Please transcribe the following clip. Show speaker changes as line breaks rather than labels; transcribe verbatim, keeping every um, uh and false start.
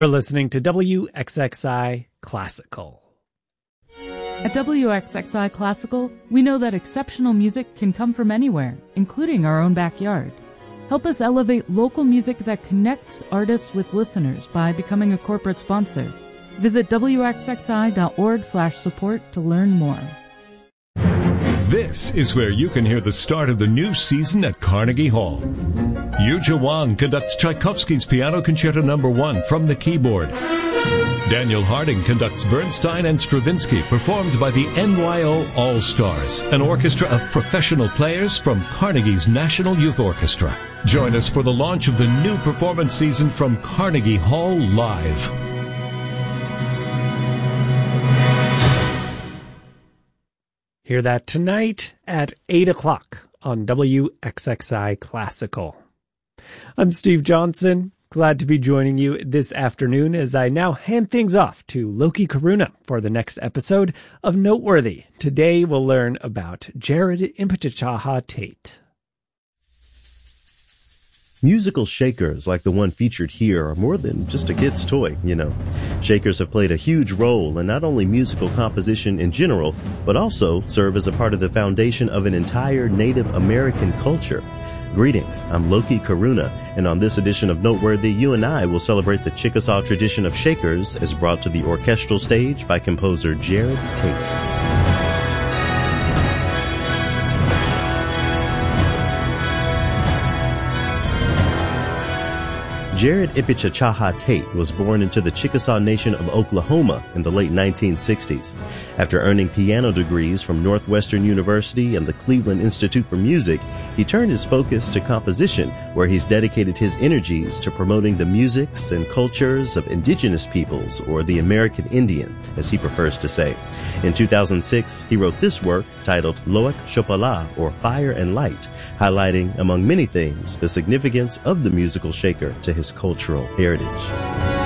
You're listening to W X X I Classical.
At W X X I Classical, we know that exceptional music can come from anywhere, including our own backyard. Help us elevate local music that connects artists with listeners by becoming a corporate sponsor. Visit W X X I dot org slash support to learn more.
This is where you can hear the start of the new season at Carnegie Hall. Yuja Wang conducts Tchaikovsky's Piano Concerto Number One from the keyboard. Daniel Harding conducts Bernstein and Stravinsky, performed by the N Y O All-Stars, an orchestra of professional players from Carnegie's National Youth Orchestra. Join us for the launch of the new performance season from Carnegie Hall Live.
Hear that tonight at eight o'clock on W X X I Classical. I'm Steve Johnson. Glad to be joining you this afternoon as I now hand things off to Loki Karuna for the next episode of Noteworthy. Today we'll learn about Jared Impichchaha Tate.
Musical shakers like the one featured here are more than just a kid's toy, you know. Shakers have played a huge role in not only musical composition in general, but also serve as a part of the foundation of an entire Native American culture. Greetings, I'm Loki Karuna, and on this edition of Noteworthy, you and I will celebrate the Chickasaw tradition of shakers as brought to the orchestral stage by composer Jared Tate. Jared Impichchaha Tate was born into the Chickasaw Nation of Oklahoma in the late nineteen sixties. After earning piano degrees from Northwestern University and the Cleveland Institute for Music, he turned his focus to composition, where he's dedicated his energies to promoting the musics and cultures of indigenous peoples, or the American Indian, as he prefers to say. In two thousand six, he wrote this work titled Loak Chopala, or Fire and Light, highlighting, among many things, the significance of the musical shaker to his cultural heritage.